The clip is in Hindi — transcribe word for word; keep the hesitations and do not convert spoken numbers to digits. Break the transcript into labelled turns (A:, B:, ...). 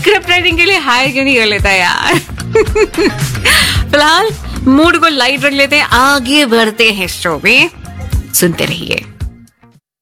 A: स्क्रिप्ट राइटिंग के लिए हायर क्यों नहीं कर लेता यार। फिलहाल मूड को लाइट रख लेते हैं, आगे बढ़ते हैं शो में, सुनते रहिए।